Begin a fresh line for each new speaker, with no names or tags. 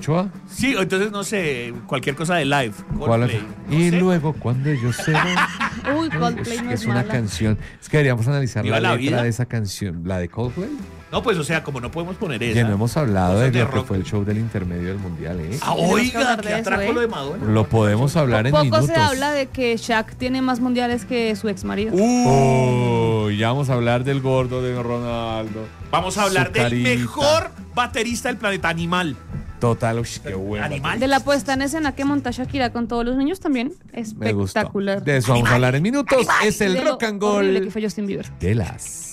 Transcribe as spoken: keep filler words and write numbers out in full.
¿Choa?
Sí, entonces no sé, cualquier cosa de live.
¿Cuál es?
Coldplay, no
Y
sé.
luego cuando ellos se van.
Uy, Coldplay
es,
no
que
es
es una
mala.
canción. Es que deberíamos analizar
¿Viva
la
la
letra
vida?
de esa canción, la de Coldplay.
No, pues o sea, como no podemos poner esa.
Ya no hemos hablado
Cosas
de,
de
lo que
rock.
fue el show del intermedio del mundial, ¿eh?
Ah,
Tenemos que
oiga,
hablar
que
de eso,
atraco
¿eh?
lo de Madonna.
Lo podemos hablar en
Poco
minutos.
se habla de que Shaq tiene más mundiales que su ex marido.
Uh,
Uy, ya vamos a hablar del gordo de Ronaldo.
vamos a hablar
Su
del
carita.
mejor baterista del planeta animal.
Total, uy, qué bueno.
Animal.
De la puesta en escena que monta Shakira con todos los niños también.
Me gustó.
Espectacular.
De eso vamos a hablar en minutos. Es el
De lo
rock and
horrible
roll
que fue Justin Bieber.
de las